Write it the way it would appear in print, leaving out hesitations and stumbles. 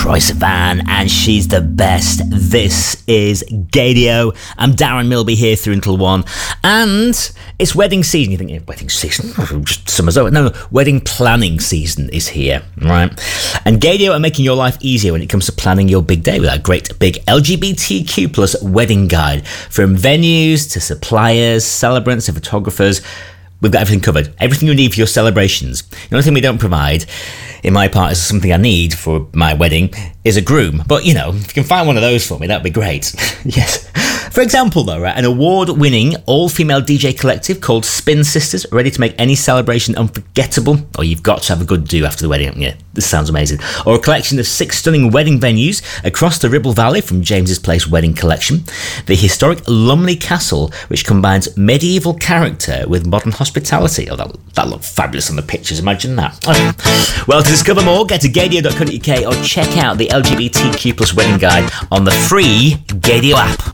Troye Sivan, and she's the best. This is Gaydio. I'm Darren Milby here through until 1, and it's wedding season. You think, wedding season? Just summer's over. No, wedding planning season is here, right? And Gaydio are making your life easier when it comes to planning your big day with our great big LGBTQ plus wedding guide. From venues to suppliers, celebrants to photographers, we've got everything covered. Everything you need for your celebrations. The only thing we don't provide, in my part, is something I need for my wedding, is a groom. But, you know, if you can find one of those for me, that'd be great. Yes. For example, though, right, an award-winning all-female DJ collective called Spin Sisters are ready to make any celebration unforgettable. Or you've got to have a good do after the wedding, haven't you? This sounds amazing. Or a collection of 6 stunning wedding venues across the Ribble Valley from James's Place Wedding Collection. The historic Lumley Castle, which combines medieval character with modern hospitality. Oh, that looked fabulous on the pictures. Imagine that. Oh. Well, to discover more, get to gaydio.co.uk or check out the LGBTQ plus wedding guide on the free Gaydio app.